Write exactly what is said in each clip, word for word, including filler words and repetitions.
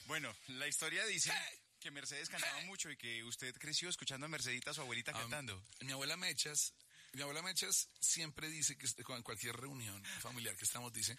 Bueno, la historia dice que Mercedes cantaba mucho y que usted creció escuchando a Mercedita, su abuelita, um, cantando. Mi abuela Mechas, mi abuela Mechas siempre dice que en cualquier reunión familiar que estamos dice,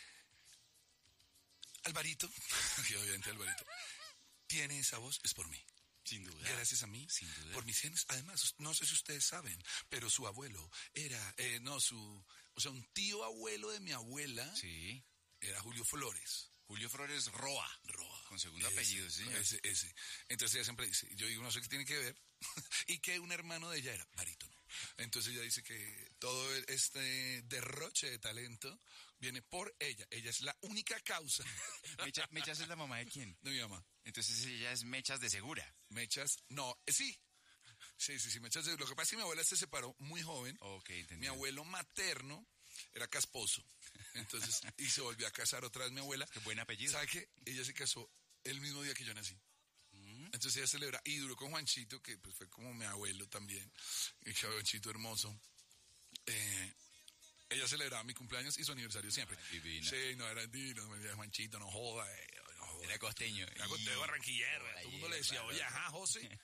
Alvarito, que obviamente Alvarito, tiene esa voz, es por mí. Sin duda. Gracias a mí, sin duda. Por mis genes. Además, no sé si ustedes saben, pero su abuelo era, eh, no, su, o sea, un tío abuelo de mi abuela, sí, era Julio Flores. Julio Flores Roa. Roa. Con segundo ese, apellido, sí. Ese, ese. Entonces ella siempre dice, yo digo, no sé qué tiene que ver, y que un hermano de ella era barítono. Entonces ella dice que todo este derroche de talento viene por ella. Ella es la única causa. Mecha, ¿Mechas es la mamá de quién? De mi mamá. Entonces ella es Mechas de Segura. Mechas, no, eh, sí. Sí, sí, sí, Mechas de Segura. Lo que pasa es que mi abuela se separó muy joven. Ok, entendí. Mi abuelo materno era casposo. Entonces, y se volvió a casar otra vez mi abuela. Qué buen apellido. ¿Sabe qué? Ella se casó el mismo día que yo nací. Mm. Entonces ella celebra, y duró con Juanchito, que pues fue como mi abuelo también, y que Juanchito hermoso. Eh, ella celebraba mi cumpleaños y su aniversario siempre. Ay, divino. Sí, no, era divino, me decía Juanchito, no joda, eh, no joda. Era costeño. Era costeño barranquillero. Todo el mundo le decía, oye, ajá, José.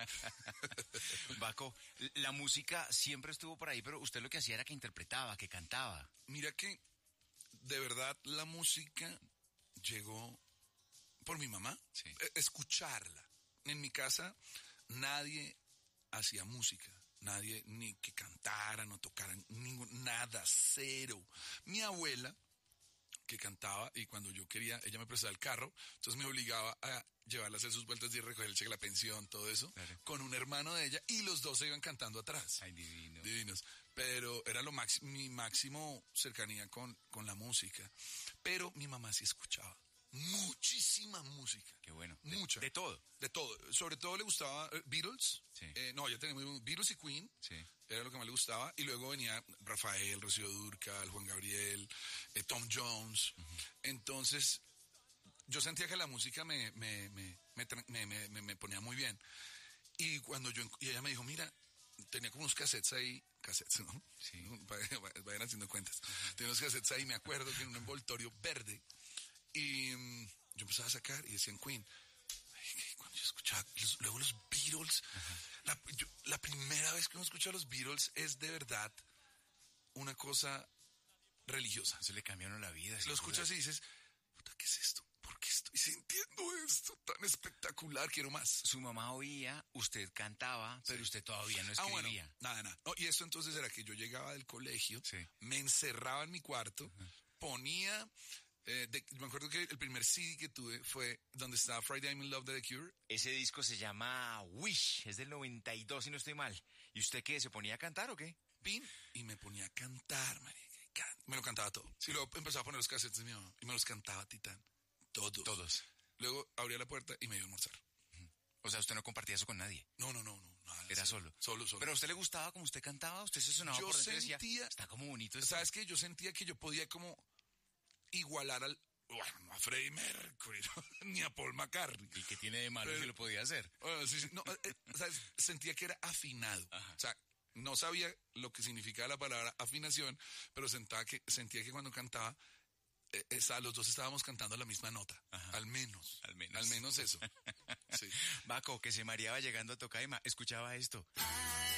Baco, la música siempre estuvo por ahí, pero usted lo que hacía era que interpretaba, que cantaba. Mira que, de verdad, la música llegó por mi mamá. Sí. Escucharla. En mi casa, nadie hacía música. Nadie ni que cantaran o tocaran, ningún, nada, cero. Mi abuela, que cantaba, y cuando yo quería, ella me prestaba el carro, entonces me obligaba a llevarla a hacer sus vueltas y recoger el cheque, la pensión, todo eso, claro, con un hermano de ella, y los dos se iban cantando atrás. Ay, divino. Divinos. Pero era lo máximo, mi máximo cercanía con, con la música. Pero mi mamá sí escuchaba muchísima música. Qué bueno. Mucha. De, de todo. De todo. Sobre todo le gustaba uh, Beatles. Sí. Eh, no, ya tenemos Beatles y Queen. Sí. Era lo que más le gustaba. Y luego venía Rafael, Rocío Dúrcal, Juan Gabriel, eh, Tom Jones. Uh-huh. Entonces, yo sentía que la música me, me, me, me, me, me, me ponía muy bien. Y cuando yo, y ella me dijo, mira, tenía como unos cassettes ahí, cassettes, ¿no? Sí. Vayan haciendo cuentas. Uh-huh. Tenía unos cassettes ahí, me acuerdo que en un envoltorio verde. Y um, yo empezaba a sacar y decían Queen. Ay, cuando yo escuchaba, los, luego los Beatles, la, yo, la primera vez que uno escucha a los Beatles es de verdad una cosa religiosa. Eso le cambiaron la vida. Lo escuchas y dices, puta, ¿qué es esto? ¿Por qué estoy sintiendo esto tan espectacular? Quiero más. Su mamá oía, usted cantaba, pero sí, usted todavía no escribía. Ah, bueno, nada, nada. No, y esto entonces era que yo llegaba del colegio, sí, me encerraba en mi cuarto, uh-huh, ponía... Eh, de, me acuerdo que el primer C D que tuve fue donde estaba Friday I'm in Love de The Cure. Ese disco se llama Wish, es del noventa y dos si no estoy mal. ¿Y usted qué? ¿Se ponía a cantar o qué? Pin, y me ponía a cantar, marica. Me lo cantaba todo. Sí. Y luego empezaba a poner los cassettes de mi mamá y me los cantaba Titán. Todos. Todos. Luego abría la puerta y me iba a almorzar. O sea, usted no compartía eso con nadie. No, no, no, no. Nada, Era solo. Solo, solo. ¿Pero a usted le gustaba como usted cantaba? ¿Usted se sonaba yo por dentro sentía, y decía, está como bonito esto? ¿Sabes qué? Yo sentía que yo podía como igualar al... Bueno, no a Freddie Mercury, ¿no? Ni a Paul McCartney. ¿Y qué tiene de malo Pero, que lo podía hacer? Bueno, sí, sí, no, eh, ¿sabes? Sentía que era afinado. Ajá. O sea, no sabía lo que significaba la palabra afinación, pero sentía que, sentía que cuando cantaba, eh, esa, los dos estábamos cantando la misma nota. Ajá. Al menos. Al menos. Al menos eso. Sí. Baco, que se mareaba llegando a Tocaima, escuchaba esto.